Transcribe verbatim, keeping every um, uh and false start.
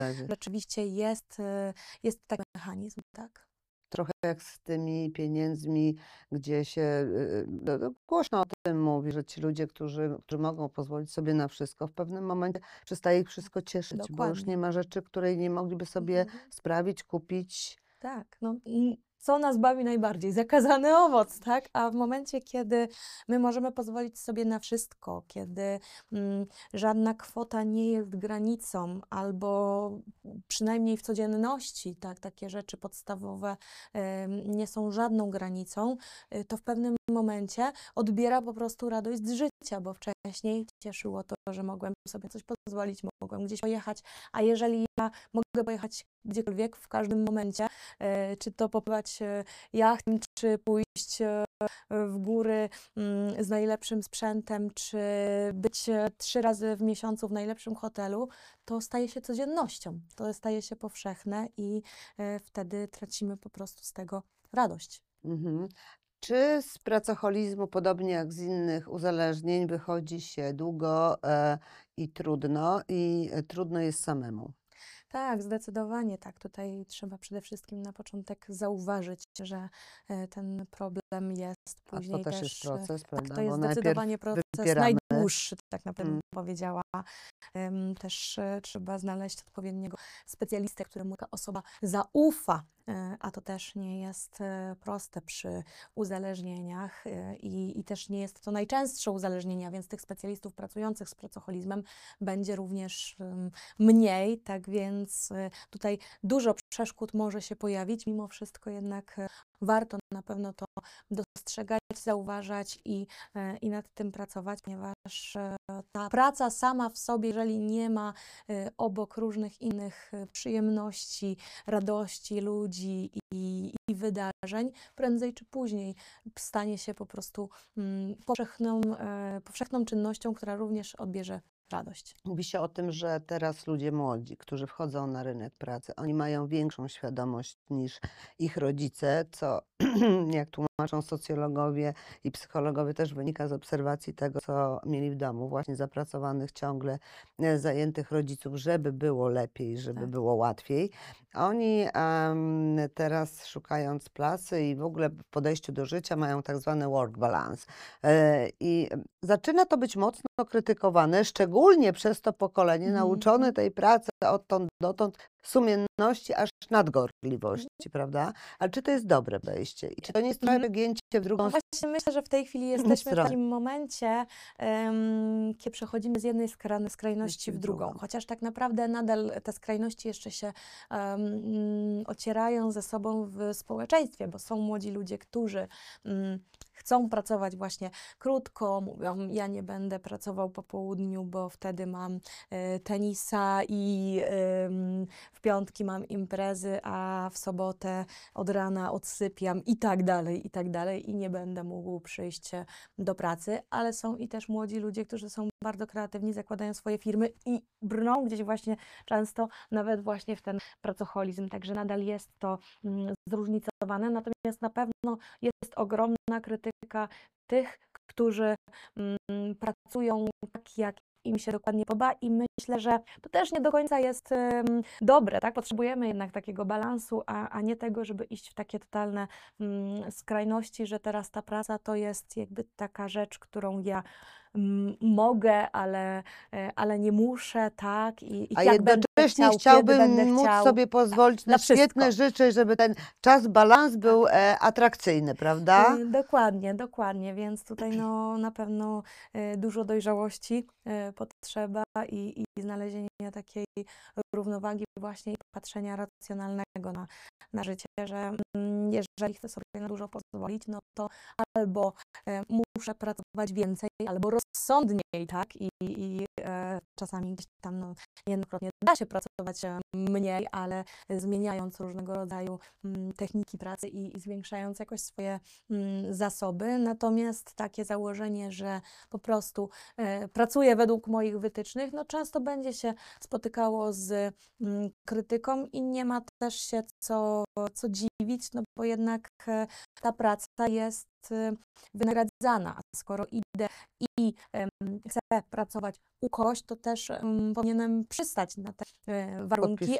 rzeczywiście jest, jest taki mechanizm, tak? Trochę jak z tymi pieniędzmi, gdzie się y, no, no, głośno o tym mówi, że ci ludzie, którzy, którzy mogą pozwolić sobie na wszystko, w pewnym momencie przestaje ich wszystko cieszyć, bo już nie Dokładnie. ma rzeczy, której nie mogliby sobie Mhm. sprawić, kupić. Tak, no i co nas bawi najbardziej? Zakazany owoc, tak? A w momencie, kiedy my możemy pozwolić sobie na wszystko, kiedy mm, żadna kwota nie jest granicą, albo przynajmniej w codzienności, tak, takie rzeczy podstawowe em, nie są żadną granicą, y, to w pewnym momencie odbiera po prostu radość z życia, bo wcześniej cieszyło to, że mogłem sobie coś pozwolić, mogłem gdzieś pojechać, a jeżeli ja mogę pojechać gdziekolwiek, w każdym momencie, e, czy to popływać e, jachtem, czy pójść e, w góry mm, z najlepszym sprzętem, czy być e, trzy razy w miesiącu w najlepszym hotelu, to staje się codziennością, to staje się powszechne i e, wtedy tracimy po prostu z tego radość. Mhm. Czy z pracoholizmu, podobnie jak z innych uzależnień, wychodzi się długo e, i trudno, i e, trudno jest samemu? Tak, zdecydowanie tak. Tutaj trzeba przede wszystkim na początek zauważyć, że e, ten problem jest A to później też jest też, e, proces, tak, to prawda? Bo jest najpierw zdecydowanie proces wypieramy. najdłuższy, tak naprawdę Mm. bym powiedziała. Em, Też e, trzeba znaleźć odpowiedniego specjalistę, któremu taka osoba zaufa, e, a to też nie jest e, proste przy uzależnieniach e, i, i też nie jest to najczęstsze uzależnienia, więc tych specjalistów pracujących z pracoholizmem będzie również em, mniej, tak więc e, tutaj dużo przeszkód może się pojawić, mimo wszystko jednak e, warto na pewno to dostrzegać, zauważać i, e, i nad tym pracować, ponieważ e, ta praca sama w sobie, jeżeli nie ma e, obok różnych innych e, przyjemności, radości ludzi i, i wydarzeń, prędzej czy później stanie się po prostu mm, powszechną, e, powszechną czynnością, która również odbierze radość. Mówi się o tym, że teraz ludzie młodzi, którzy wchodzą na rynek pracy, oni mają większą świadomość niż ich rodzice, co jak tłumaczą socjologowie i psychologowie też wynika z obserwacji tego, co mieli w domu, właśnie zapracowanych ciągle, e, zajętych rodziców, żeby było lepiej, żeby Tak. było łatwiej. Oni em, teraz szukając pracy i w ogóle w podejściu do życia mają tak zwany work balance. E, I zaczyna to być mocno krytykowane, szczególnie przez to pokolenie Mhm. nauczone tej pracy odtąd dotąd, sumienności aż nadgorliwości, prawda? Ale czy to jest dobre wejście? I czy to nie jest trochę Mhm. przegięcie w drugą No właśnie myślę, że w tej chwili jesteśmy w stronę? takim momencie, em, kiedy przechodzimy z jednej skra- skrajności w w drugą. drugą. Chociaż tak naprawdę nadal te skrajności jeszcze się em, mm, ocierają ze sobą w społeczeństwie, bo są młodzi ludzie, którzy mm, chcą pracować właśnie krótko, mówią, ja nie będę pracował po południu, bo wtedy mam e, tenisa i em, w piątki mam imprezy, a w sobotę od rana odsypiam i tak dalej, i tak dalej i nie będę mógł przyjść e, do pracy, ale są i też młodzi ludzie, którzy są bardzo kreatywni, zakładają swoje firmy i brną gdzieś właśnie często nawet właśnie w ten pracoholizm, także nadal jest to mm, zróżnicowane, natomiast na pewno jest ogromna krytyka tych, którzy mm, pracują tak, jak im się dokładnie podoba i myślę, że to też nie do końca jest em, dobre, tak? Potrzebujemy jednak takiego balansu, a, a nie tego, żeby iść w takie totalne mm, skrajności, że teraz ta praca to jest jakby taka rzecz, którą ja mm, mogę, ale, e, ale nie muszę, tak? I, i A jak będę jednocześnie chciał, kiedy będę chciałbym móc chciał, sobie pozwolić na na wszystko. świetne rzeczy, żeby ten czas, balans był e, atrakcyjny, prawda? Y, Dokładnie, dokładnie, więc tutaj no, na pewno y, dużo dojrzałości y, potrzeba i, i znalezienia takiej równowagi właśnie i patrzenia racjonalnego na, na życie, że mm, jeżeli chcę sobie na dużo pozwolić, no to albo e, muszę pracować więcej, albo rozsądniej, tak? I, i e, czasami gdzieś tam no, niejednokrotnie da się pracować e, mniej, ale zmieniając różnego rodzaju mm, techniki pracy i, i zwiększając jakoś swoje mm, zasoby. Natomiast takie założenie, że po prostu e, pracuję według moich wytycznych, no często będzie się spotykało z mm, krytyką i nie ma też się co, co dziwić, no bo jednak e, ta praca jest e, wynagradzana. A skoro idę i em, chcę pracować u kogoś, to też em, powinienem przystać na na te e, warunki,